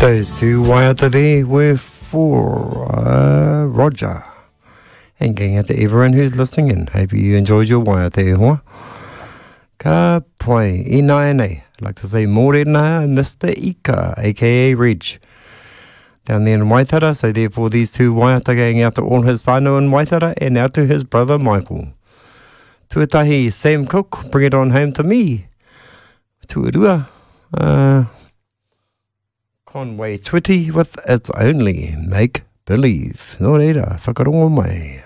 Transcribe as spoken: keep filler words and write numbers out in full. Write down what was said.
Those two waiata there were for uh, Roger. And going out to everyone who's listening in. Hope you enjoyed your waiata e hoa. Ka pai, i nai nei. I'd like to say morena Mister Ika, aka Reg. Down there in Waitara, so therefore these two waiata going out to all his whānau in Waitara and out to his brother Michael. Tuatahi Sam Cook, bring it on home to me. Tuarua, uh, Conway Twitty with It's Only Make Believe. Nō reira, whakarongo mai.